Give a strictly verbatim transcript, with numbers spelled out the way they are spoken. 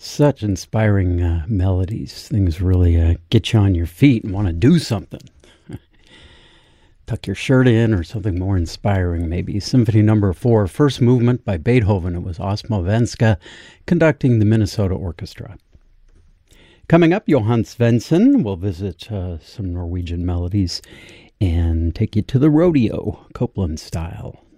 Such inspiring uh, melodies. Things really uh, get you on your feet and want to do something. Tuck your shirt in or something more inspiring, maybe. Symphony number four, first movement by Beethoven. It was Osmo Venska conducting the Minnesota Orchestra. Coming up, Johan Svensson will visit uh, some Norwegian melodies and take you to the rodeo, Copeland style.